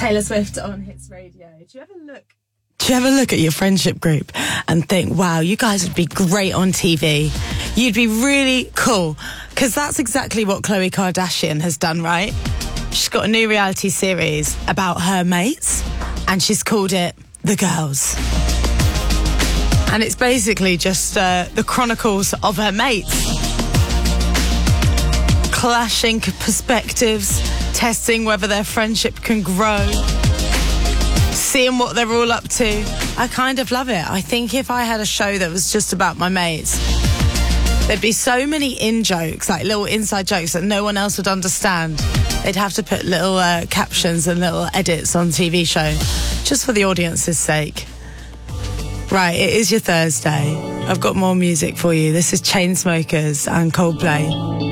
Taylor Swift on Hits Radio. Do you ever look at your friendship group and think, wow, you guys would be great on TV? You'd be really cool. Because that's exactly what Khloe Kardashian has done, right? She's got a new reality series about her mates, and she's called it The Girls. And it's basically just the chronicles of her mates. Clashing perspectives, testing whether their friendship can grow, seeing what they're all up to. I kind of love it. I think if I had a show that was just about my mates, there'd be so many in-jokes, like little inside jokes that no one else would understand. They'd have to put little captions and little edits on TV show, just for the audience's sake. Right, it is your Thursday. I've got more music for you. This is Chainsmokers and Coldplay.